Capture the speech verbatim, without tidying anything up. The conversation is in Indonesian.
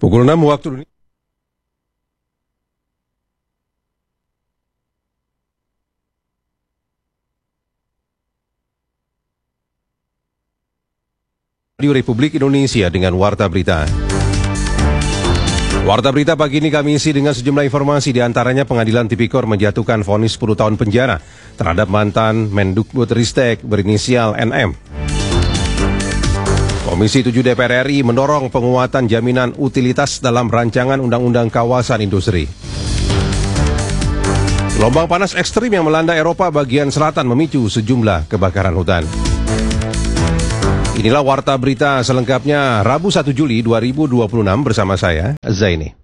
Pukul enam waktu Indonesia. Radio Republik Indonesia dengan Warta Berita. Warta Berita pagi ini kami isi dengan sejumlah informasi, diantaranya Pengadilan Tipikor menjatuhkan vonis sepuluh tahun penjara terhadap mantan Mendikbudristek berinisial N M. Komisi tujuh D P R R I mendorong penguatan jaminan utilitas dalam rancangan Undang-Undang Kawasan Industri. Gelombang panas ekstrim yang melanda Eropa bagian selatan memicu sejumlah kebakaran hutan. Inilah Warta Berita selengkapnya Rabu satu Juli dua ribu dua puluh enam bersama saya, Zaini.